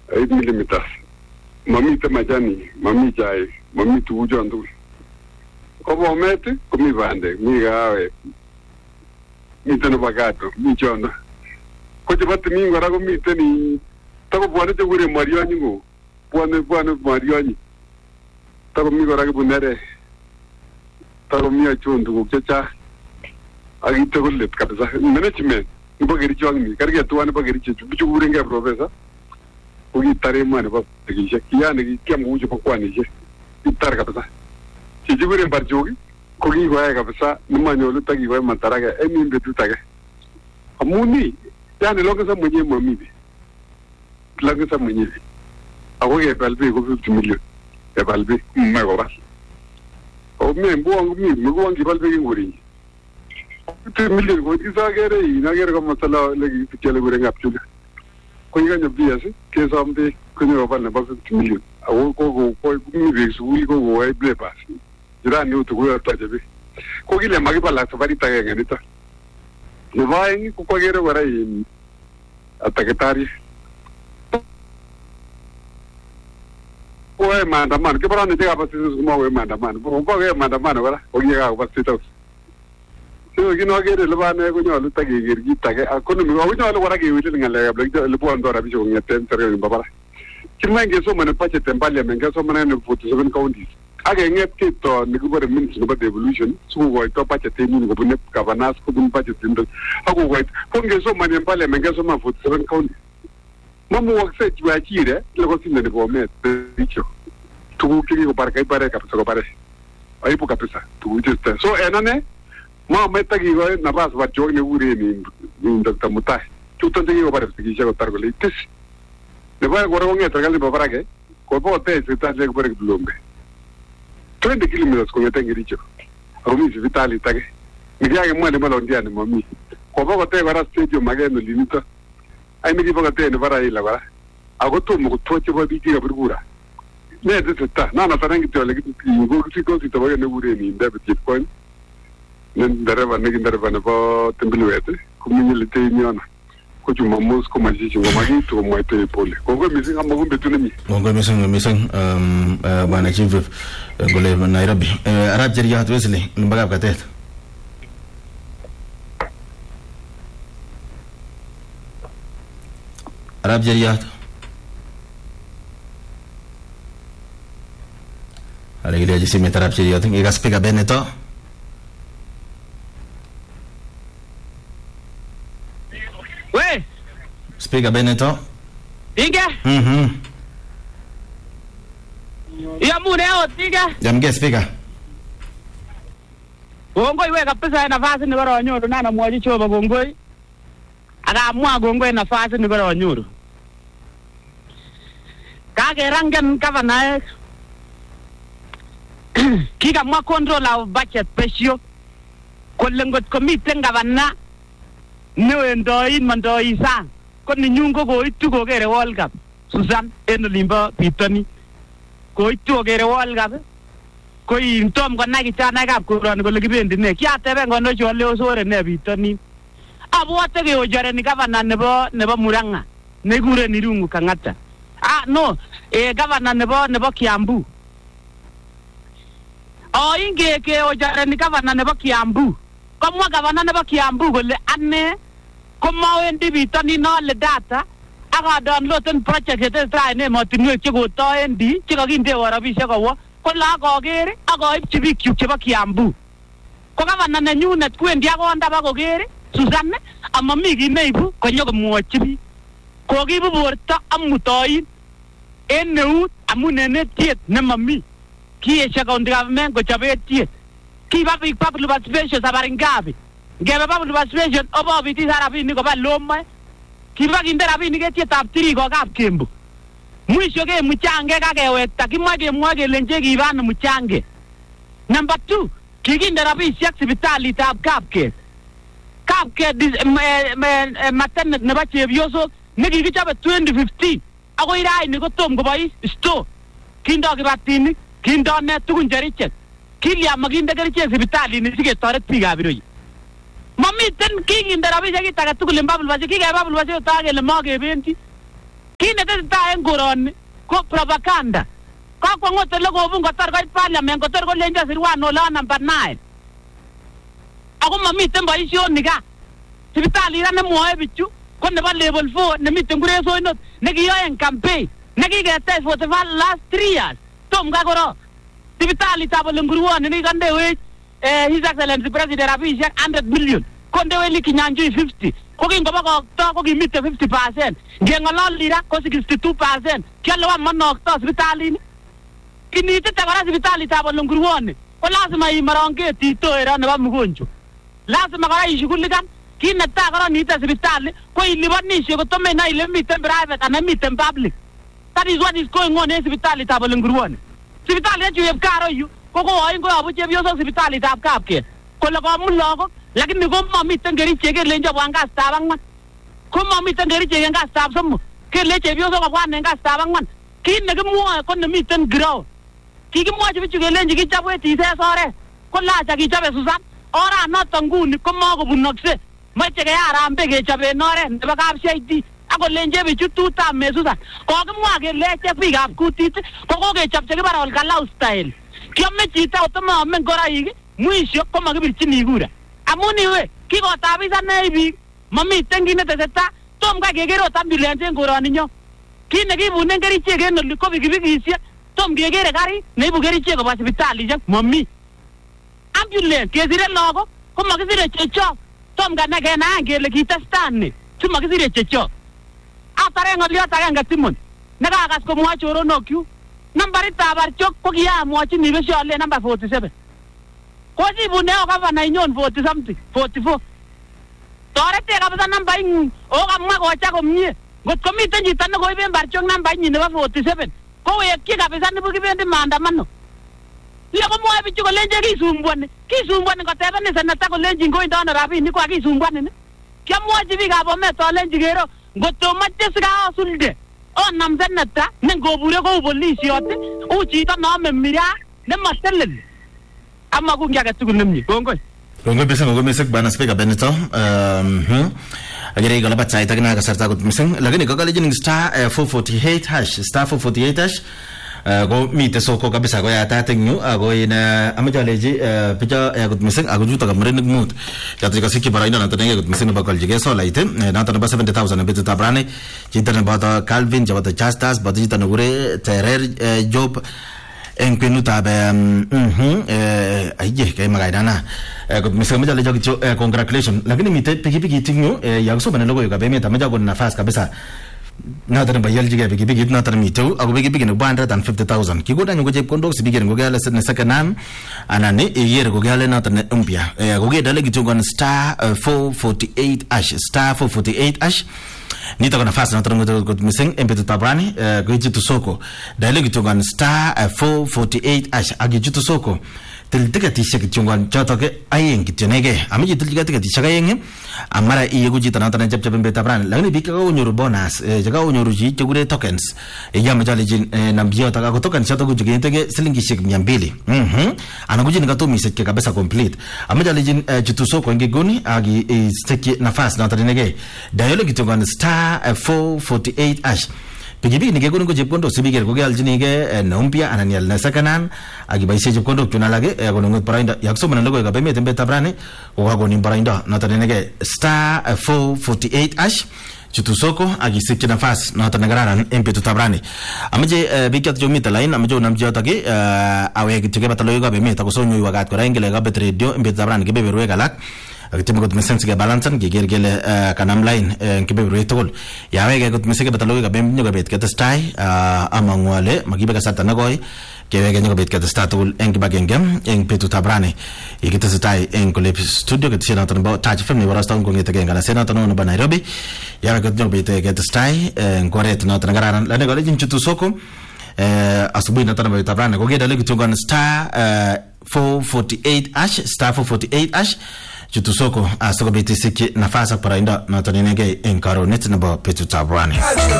8 millimeters. Mami majani, mami chai, mami tuujon tu. Kobo mete, komi bande, mi gawe. Mi tano bagato, mi chona. Koche bate mi ngora ko mi tani. Tako buane te gure mariani ngo. Buane mariani. Tako mi ngora ke bunere. Tako mi achondu ko chacha. Agi te golet kabisa. Management. Bageri chwang mi. Karge tuane bageri chu. Bichu gure nge professor. Ugi tare mane ba gisha kiyane ki kyam uju pakwani je itar kabisa chijibure barjogi kogi goya kabisa numanyolu tagi goya mantaraga emin betu tage amuni yani loga sa munye mami bi loga sa munye ago ye balbe go 50 million e balbe me go bas o me mbuang mi mbuang ki balbe ngori 50 million go isagere inagere ko masala legi tikele gure ngapchula Koiga biase ke samde kunyo bana ba 50 million awo ko mi besu ko ai blepas jira ni utu ko ta jabe ko gile magi pala safari ta ga nita ne vai ko ko gere wara in ataketari ko ai manda man ke parane tega pa sisu mo we manda man ko ge manda man wala o ge ga pa situ so gino gere lebane ko nyolu tagi gergi tage akono mi o nyolu wara ge witel ngale ga le bo andora bi ko ngeten tere ni babara kimange so mane pache temballe men ga so mane ne 47 counties aga nget ke to ni ko bare min no devolution su go to pache temi ni ko ne gavanas ko dum pache tindo ago go ko nge so mane palle men ga so ma 47 counties mamu wakse jwa chire le ko sinne ne bo me dicho tu ki ko para kai bare ka so bare ai po kapisa tu just so enane ma meta ki go na bas ba jog ne ure ni Dr. Mutai tu tonte ki go para ki se go tar go litis ne va go nge tra gal ba ke ko po te se ta le go para blombe 20 kilometers ko meta ngiricho arumi si vitali tage mi ya ke mo ne malo ndiane mami ko po te bara stadium mageno limita ai mi dipo te ne bara ila bara ago to mo to che ba bi ki ga burgura ne de ta na tarangi to le ki go si to ba ne ure ni ndebe bitcoin Ndareva ne ba tembiluete community niona ko juma mos ko maji ko magi to mo te pole ko mi singa mo betu ne mi ngo mi sang bana chief gole Nairobi arab jeriya to wesle mbaga katet arab jeriya ale ile jisi mi arab jeriya tinga ga spiega bene to Spiega bene to? Tiga? Ya mureo tiga? Jamge spiega. Gongoi we kabisa nafasi ni baro nyoro nana mwaji choba gongoi. Akaamua gongoi nafasi ni baro nyoro. Kage rangen governor kika mwa control of budget ratio kolengot komiten governor ne ndoi mandoi sang koni nyungo go itu go gere World Cup Susan eno limba pitani go itu gere World Cup ko intom kona kichana kap kuron ko lekibendi ne kiatebe ngono chole osore ne pitani abwate ke ojare ni governor nebo Murang'a ne gure ni rungu Kang'ata no governor nebo Kiambu inge ke ojare ni governor nebo Kiambu komwa governor nebo Kiambu kole ane Koma wendi bitani no le data aga download project ete try ne motinwek che go to endi che kakinde warabishe kowo ko la kokere aga ipchi bik chuk chebo Kiambu ko gavana nenyunet kwendi akonda ba kokere Susan amami ki neibu konyo komwochi bik kokibu borto amutoin en neut amun en etiet nemami kiesha county government kochobe etiet kiba bik public participation sabari ngapi ngebe public participation obo biti sarabini ko ba lomwe kiba kinde rabini ketietab tiri ko kap Kembu mwisho ke mchange kakewekta kimwage lenje kiban mchange number 2 kikinde rabisiek sipitalitab Kapke maternity nebo chepyosok nekikichobe 2015 akoi raini kotom kobois store kindo kibatinik kindo ne tugun cherichek kilya makinde kerichek sipitalini siketoret biikab Iroyi mamiten kikinde rabisiek kitake tugul en babul basi kikeba babul basi ta kele makebendi Kine tesetai en koroni ko propaganda. Kakwa ngote lokobun kotar koit parliament kotar kolenjo sirwan olo number 9. Ako mamiten boisionik ka. Sipitali ra nemwoe bichu ko nebo level 4 nemiten kuresoinot nekiyoen campaign nekiketech for the last 3 years. Tom ka koro. Sipitali tab Olengurwon nikikandewech His Excellency President rabishek 100 million. Kondeweli Kinyanjui 50. Ko kingoba kokto ko kimite 50%. Ngengololi ra ko 62%. Kialwa manokto sipitalini. Kinitete kora sipitali tab Olengurwon. Ko lazima imaronget itoera nebo mgonjwa. Lazima kora ishughulikan kineta kora nite sipitali ko ilibanishe ko tome na ile miten private ana miten public. That is what is going on in sipitali tab Olengurwon. Sipitali yetu yepkaro yu ko oin ko abu chepyoso sipitali tab Kapke. Kole ko mulogo lakini ko mamiten kerichek kelenjo bwan kastab angwan. Ko mamiten kerichek en kastab somok. Kele chepyoso ko bwan en kastab angwan. Kit nekimwoe ko nemiten ground. Kikimwochi bichu kelenji kichobwech ises oret. Ko lacha kichobe Susan. Ora noton nguni ko makobunokse. Moche keyarambe kechoben oret nebo kapshaiti. Ako lenje bichu tutam mesusan. Kokimwa keleche biikab kutit ko kokechopche kibara Olkalau style. Kiame chito otomaame ngoroik mwisho ko makibirchini kura. Amun iwe kikotabisan nei biik mamiten kit netesetai tom ka keker ot ambulance en koroninyo. Kit nekibunen kerichek en oli ko pikipikisiek tom kekere karit neibu kerichek koba sipitalisiek mami. Ambulance kesire lagok ko makisire chechok tom kanai kenaen kele kitestai ni simakisire chechok. Atare ngoliot agenge Timon nekakas komwa choronokyu nambaritab Archok ko kiamwachini besho ale number 47 ko sibune o gavana inyon 40 something 44 torete kabisa namba ingung o kamwa kocha komie ngot komiten chito nekoiben Barchok namba inyin nebo 47 ko wekyi kabisa nibu kibendi maandamano. Ile komwoe bichu kolenje kisumbuani kotebeni seneta kolenjin koindo ano rabinik ko kisumbuani ni. Kiamwochi biikab Bomet olenji kero ngotomoche sikaosulde onam seneta nengobure kou polisiot u chito noome miraa nemateleli ama kungi age tugul nemie. Kongoi bisa mising bana speaker Benito agere igala batsa itagina kasarta gut mising lakini kokalejin star 448 hash star 448 hash go mite soko kabisa go yata tengyu ago ina amajaleji picha yagut mising ago juta kamrenik mut yatrika sikki baraina natane yagut mising bakal jige so laite natane ba 70000 bit tabrane jitane ba Calvin jabata Chastas ba jitane gure Terer Job en penuta be ayye kay magaidana go mising majaleji gicho congratulations lakini mite piki tingyu yagso bana logo yoga be meta majago nafas kabisa natare bayal jige bigi natare mito ago bigi no 150,000 kigoda nyugo je kondok sibigere ngo gale ne sakanan anani yere go gale natare umpia go ge dale gitungo star 448 ash star 448 ash nita kona fast natare ngo mising embetu tabrani go jitu soko dale gitungo star 448 ash agi jitu soko til tikati shek chungwan chotoke ayeng kitonege amiji til tikati shakayeng amara iye gujita natane chap beta brand lakini bika go nyoru bonus jaga nyoru ji chugure tokens yama jale jin nambio taka ko tokens choto gujige tege silingi shek 200 anaguji nikatomi set kabisa complete amajale jin jitusoko ngegoni agi steki nafasi natane nege dayole kitonga star 448 ash pigi ni gegoni ko jepkondo sibigere ko gal jinige nompia ananial na sakanan agi baise jepkondo tunalage gono ngot parainda yakso manan logo ga beme tembe tabrane o hago ni parainda natanege star 448 ash chutusoko agi sikki nafas natanegararan empetu tabrane amaje bikat jomita line amaje namje tage awe gitege batalo ga beme ta ko sonyo wagat ko rangele ga bet radio empetu tabrane ge bebe ruega lak agitimo got mesen sige balansan ge gergele kanam line kibe retol yawe ge got mesege batalo ga bem nyoga bet kata stai amangwale magibe ka satana goy ke ge nyoga bet kata statul engi bagengem eng petu tabrane igita stai eng kolep studio ke tsena tan ba touch film ni warasta ngo ngeta ge ngala sena tan no ba Nairobi yawe ge nyoga bet kata stai eng koret na tan gararan la ne gole jinchu soko asubuhi na tan ba tabrane go ge dale gitunga star 448 ash star 448 ash chutusoko asoko beti siki nafasa para inda na tanenege enkaro net na ba petu tabrani